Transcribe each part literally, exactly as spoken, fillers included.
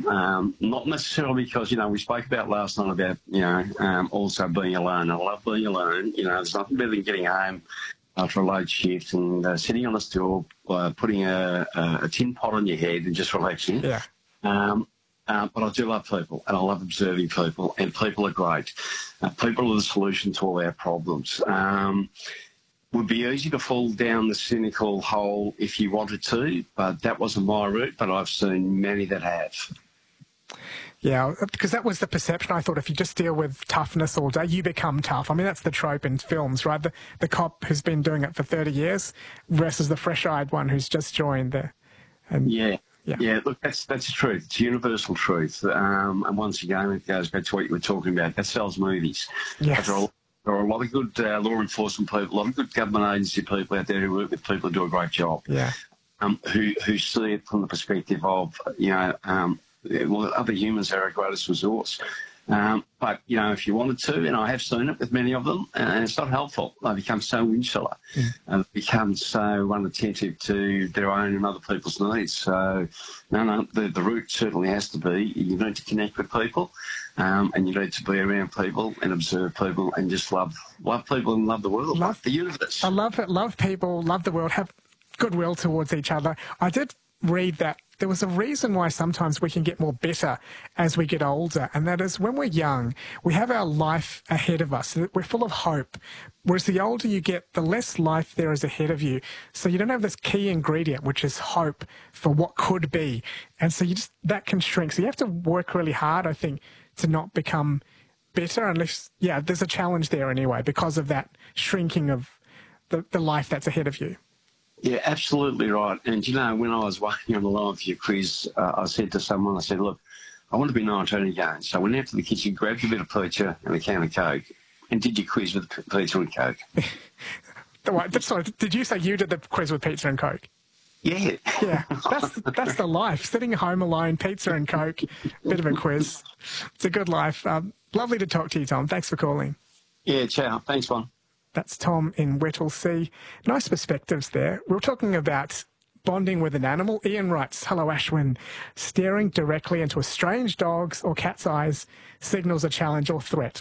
Um, not necessarily because, you know, we spoke about last night about, you know, um, also being alone. I love being alone. You know, there's nothing better than getting home after a late shift and uh, sitting on a stool, uh, putting a, a, a tin pot on your head and just relaxing. Yeah. Um, uh, but I do love people, and I love observing people, and people are great. Uh, people are the solution to all our problems. Um, would be easy to fall down the cynical hole if you wanted to, but that wasn't my route, but I've seen many that have. Yeah, because that was the perception. I thought if you just deal with toughness all day, you become tough. I mean, that's the trope in films, right? The, the cop who's been doing it for thirty years versus the fresh-eyed one who's just joined there. And yeah. Yeah. yeah, look, that's that's the truth. It's universal truth. Um, and once again, it goes back to what you were talking about. That sells movies. Yes. There are, there are a lot of good uh, law enforcement people, a lot of good government agency people out there who work with people who do a great job. Yeah. Um, who, who see it from the perspective of, you know, um, well, other humans are our greatest resource. Um, but, you know, if you wanted to, and I have seen it with many of them, and it's not helpful. They become so insular mm. and become so unattentive to their own and other people's needs. So, no, no, the, the route certainly has to be you need to connect with people um, and you need to be around people and observe people and just love love people and love the world, love, love the universe. I love it. Love people, love the world, have goodwill towards each other. I did read that there was a reason why sometimes we can get more bitter as we get older, and that is when we're young, we have our life ahead of us. We're full of hope, whereas the older you get, the less life there is ahead of you. So you don't have this key ingredient, which is hope for what could be. And so you just that can shrink. So you have to work really hard, I think, to not become bitter unless, yeah, there's a challenge there anyway because of that shrinking of the, the life that's ahead of you. Yeah, absolutely right. And, you know, when I was waiting on the line for your quiz, uh, I said to someone, I said, look, I want to be nineteen again. So I went out to the kitchen, grabbed a bit of pizza and a can of Coke and did your quiz with pizza and Coke. Sorry, did you say you did the quiz with pizza and Coke? Yeah. Yeah, that's, that's the life. Sitting home alone, pizza and Coke, bit of a quiz. It's a good life. Um, lovely to talk to you, Tom. Thanks for calling. Yeah, ciao. Thanks, Juan. That's Tom in Whittlesea. Nice perspectives there. We're talking about bonding with an animal. Ian writes, hello, Ashwin. Staring directly into a strange dog's or cat's eyes signals a challenge or threat.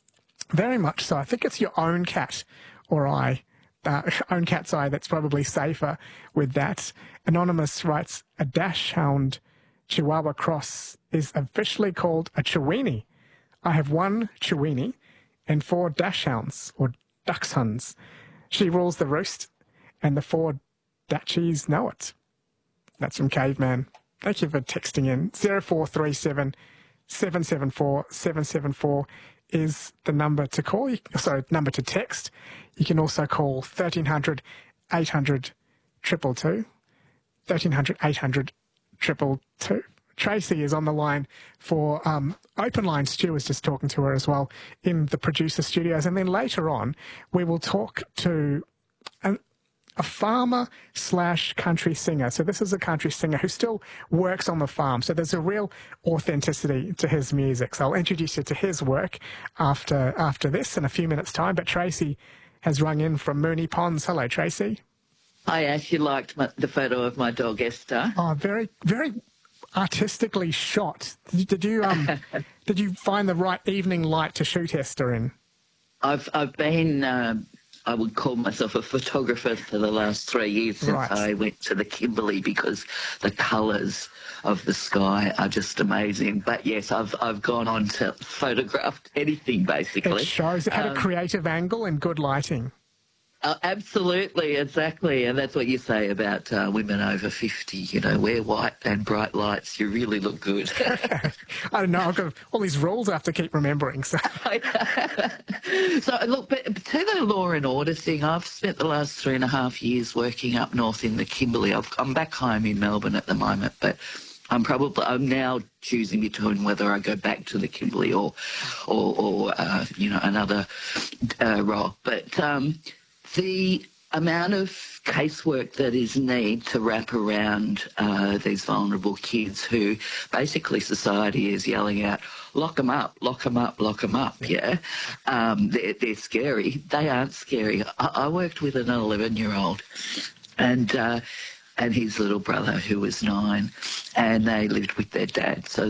Very much so. I think it's your own cat or eye, uh, own cat's eye that's probably safer with that. Anonymous writes, a dachshund Chihuahua cross is officially called a Chiweenie. I have one Chiweenie and four dachshunds or dachshunds. She rules the roost, and the four Dachshunds know it. That's from Caveman. Thank you for texting in. zero four three seven, seven seven four, seven seven four is the number to call. Sorry, number to text. You can also call thirteen hundred, eight hundred, two two two. thirteen hundred, eight hundred, two two two. Tracy is on the line for um, Open Line. Stu was just talking to her as well in the producer studios. And then later on, we will talk to an, a farmer slash country singer. So this is a country singer who still works on the farm. So there's a real authenticity to his music. So I'll introduce you to his work after, after this in a few minutes' time. But Tracy has rung in from Moonee Ponds. Hello, Tracy. I actually liked my, the photo of my dog, Esther. Oh, very, very artistically shot. Did, did you um did you find the right evening light to shoot Esther in? I've I've been um, I would call myself a photographer for the last three years since Right. I went to the Kimberley because the colours of the sky are just amazing. But yes, I've I've gone on to photograph anything basically. It shows it had Um, a creative angle and good lighting. Uh, absolutely, exactly, and that's what you say about uh, women over fifty. You know, wear white and bright lights. You really look good. I don't know. I've got all these rules I have to keep remembering. So So look, but to the law and order thing, I've spent the last three and a half years working up north in the Kimberley. I've, I'm back home in Melbourne at the moment, but I'm probably I'm now choosing between whether I go back to the Kimberley or, or, or uh, you know, another uh, role, but. Um, The amount of casework that is needed to wrap around uh, these vulnerable kids who basically society is yelling out, lock them up, lock them up, lock them up, yeah? Um, they're, they're scary. They aren't scary. I, I worked with an eleven-year-old and, uh, and his little brother who was nine, and they lived with their dad. So